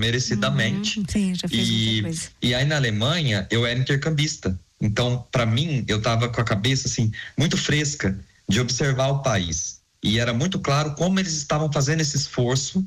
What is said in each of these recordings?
merecidamente. Sim, já fez muita coisa. E aí na Alemanha eu era intercambista. Então, para mim, eu estava com a cabeça assim muito fresca de observar o país. E era muito claro como eles estavam fazendo esse esforço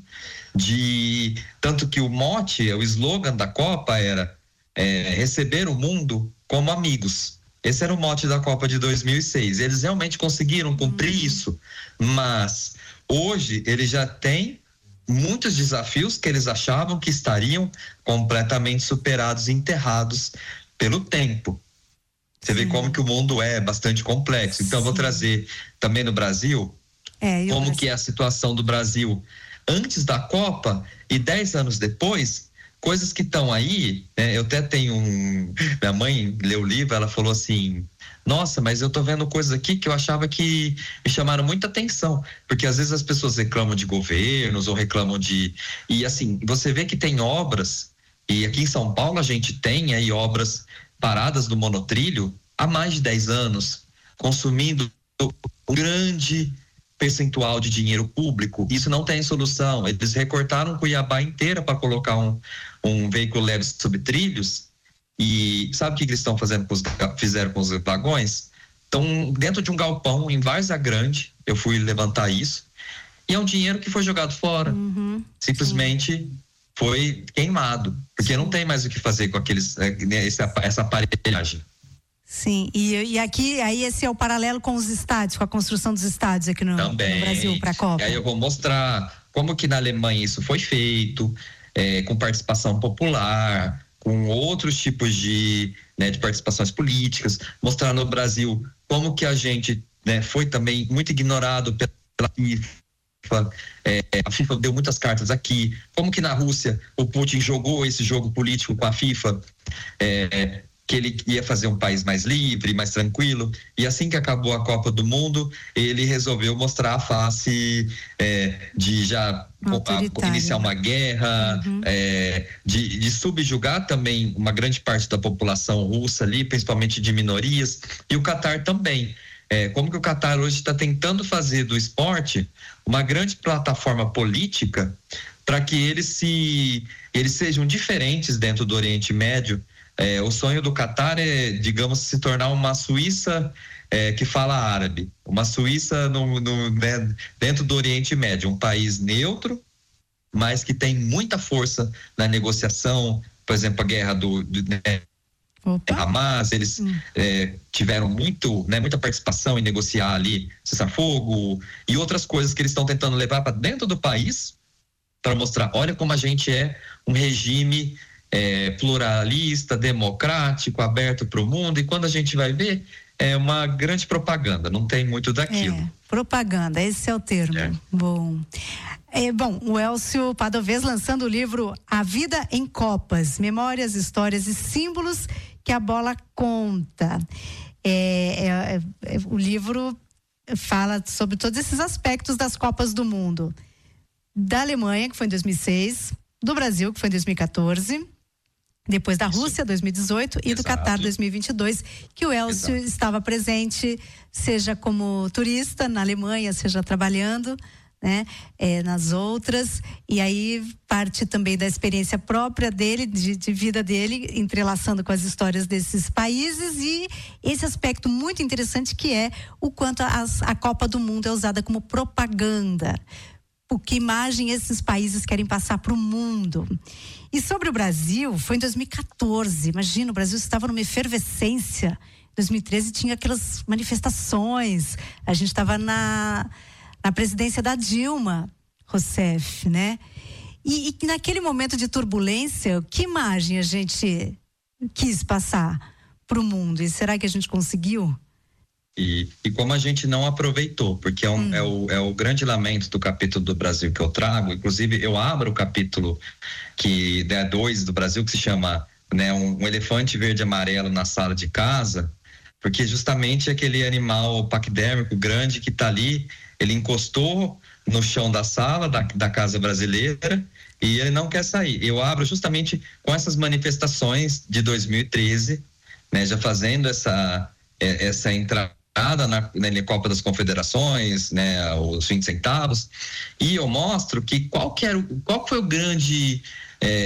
tanto que o mote, o slogan da Copa era receber o mundo como amigos. Esse era o mote da Copa de 2006. Eles realmente conseguiram cumprir isso, mas hoje eles já têm muitos desafios que eles achavam que estariam completamente superados e enterrados pelo tempo. Você vê como que o mundo é bastante complexo. Então, eu vou trazer também no Brasil como que é a situação do Brasil antes da Copa e 10 anos depois, coisas que estão aí, né? Eu até tenho minha mãe leu o livro, ela falou assim, nossa, mas eu tô vendo coisas aqui que eu achava que me chamaram muita atenção, porque às vezes as pessoas reclamam de governos ou reclamam e assim, você vê que tem obras, e aqui em São Paulo a gente tem aí obras paradas do monotrilho há mais de 10 anos, consumindo um grande percentual de dinheiro público. Isso não tem solução. Eles recortaram Cuiabá inteira para colocar um veículo leve sobre trilhos. E sabe o que eles estão fazendo fizeram com os vagões? Estão dentro de um galpão em Várzea Grande. Eu fui levantar isso. E é um dinheiro que foi jogado fora. Simplesmente foi queimado. Porque não tem mais o que fazer com essa aparelhagem. Sim, e aqui, aí esse é o paralelo com os estádios, com a construção dos estádios aqui no Brasil para a Copa. Aí eu vou mostrar como que na Alemanha isso foi feito, com participação popular, com outros tipos de participações políticas, mostrar no Brasil como que a gente foi também muito ignorado pela FIFA. A FIFA deu muitas cartas aqui, como que na Rússia o Putin jogou esse jogo político com a FIFA, que ele ia fazer um país mais livre, mais tranquilo, e assim que acabou a Copa do Mundo, ele resolveu mostrar a face de já iniciar uma guerra, de subjugar também uma grande parte da população russa ali, principalmente de minorias, e o Catar também. Como que o Catar hoje está tentando fazer do esporte uma grande plataforma política para que eles sejam diferentes dentro do Oriente Médio. O sonho do Catar é, digamos, se tornar uma Suíça que fala árabe, uma Suíça dentro do Oriente Médio, um país neutro, mas que tem muita força na negociação. Por exemplo, a guerra do Hamas, eles tiveram muita participação em negociar ali cessar-fogo e outras coisas que eles estão tentando levar para dentro do país para mostrar, olha como a gente é um regime pluralista, democrático, aberto para o mundo, e quando a gente vai ver, é uma grande propaganda, não tem muito daquilo. Propaganda, esse é o termo. Bom, o Elcio Padovez lançando o livro A Vida em Copas, Memórias, Histórias e Símbolos que a Bola Conta. O livro fala sobre todos esses aspectos das Copas do Mundo. Da Alemanha, que foi em 2006, do Brasil, que foi em 2014, depois da Rússia, 2018, e do Catar, 2022, que o Elcio estava presente, seja como turista na Alemanha, seja trabalhando, nas outras, e aí parte também da experiência própria dele, de vida dele, entrelaçando com as histórias desses países, e esse aspecto muito interessante que é o quanto a Copa do Mundo é usada como propaganda. Que imagem esses países querem passar para o mundo. E sobre o Brasil, foi em 2014, imagina, o Brasil estava numa efervescência. Em 2013 tinha aquelas manifestações, a gente estava na presidência da Dilma Rousseff, né? E naquele momento de turbulência, que imagem a gente quis passar para o mundo? E será que a gente conseguiu? E como a gente não aproveitou, porque é o grande lamento do capítulo do Brasil que eu trago. Inclusive eu abro o capítulo que 2 do Brasil, que se chama um elefante verde e amarelo na sala de casa, porque justamente aquele animal paquidérmico grande que está ali, ele encostou no chão da sala da casa brasileira e ele não quer sair. Eu abro justamente com essas manifestações de 2013, já fazendo essa entrada na Copa das Confederações, os 20 centavos, e eu mostro que qual foi o grande